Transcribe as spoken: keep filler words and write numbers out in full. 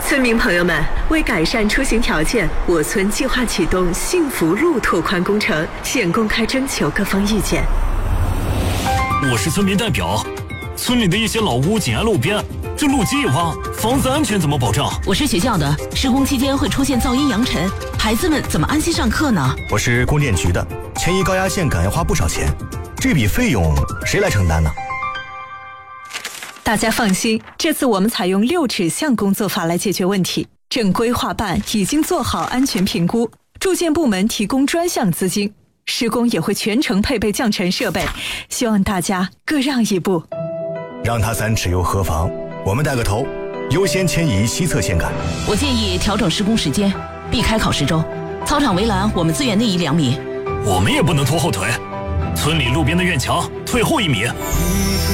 村民朋友们，为改善出行条件，我村计划启动幸福路拓宽工程，现公开征求各方意见。 我是村民代表，村里的一些老屋紧挨路边，这路基一挖，房子安全怎么保障？ 我是学校的，施工期间会出现噪音扬尘，孩子们怎么安心上课呢？ 我是供电局的，迁移高压线杆要花不少钱，这笔费用谁来承担呢？ 大家放心，这次我们采用六指向工作法来解决问题。正规划办已经做好安全评估，住建部门提供专项资金，施工也会全程配备降尘设备，希望大家各让一步。 让他三尺又何妨？我们带个头，优先迁移西侧线杆。 我建议调整施工时间，避开考试周。操场围栏我们自愿内移两米。 我们也不能拖后腿，村里路边的院墙退后一米。